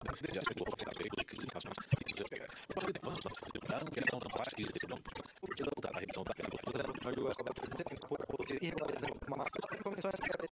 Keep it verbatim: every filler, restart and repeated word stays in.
Desde a chegou a veículo de informações que se pegar. O problema de quando nós fazemos que eles não faz que existe não porque da da revisão da gravação da Mas eu acho que vai ter tempo por porque irregularizar uma marca começou a ser